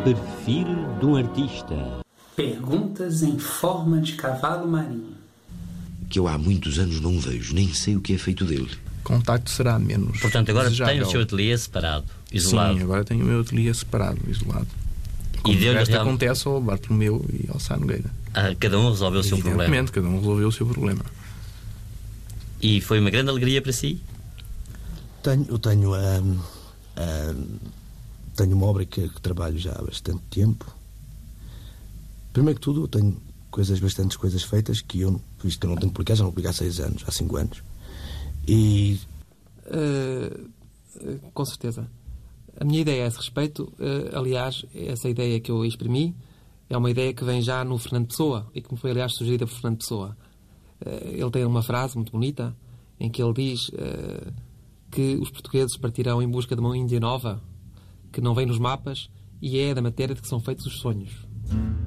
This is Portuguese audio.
Perfil de um artista. Perguntas em forma de cavalo marinho. Que eu há muitos anos não vejo, nem sei o que é feito dele. Contacto será menos. Portanto, agora desejável. tem o seu ateliê separado, isolado. Sim, agora tenho o meu ateliê separado, isolado. Como E o resto acontece ao Bartolomeu e ao Sá Nogueira. Cada um resolveu o seu problema. Evidentemente, cada um resolveu o seu problema. E foi uma grande alegria para si? Tenho uma obra que trabalho já há bastante tempo. Primeiro que tudo, eu tenho bastantes coisas feitas que eu, visto que eu não tenho publicado, já não publiquei há 6 anos, há 5 anos. E... com certeza. A minha ideia a esse respeito, aliás, essa ideia que eu exprimi, é uma ideia que vem já no Fernando Pessoa e que me foi, aliás, sugerida por Fernando Pessoa. Ele tem uma frase muito bonita em que ele diz que os portugueses partirão em busca de uma Índia nova que não vem nos mapas e é da matéria de que são feitos os sonhos.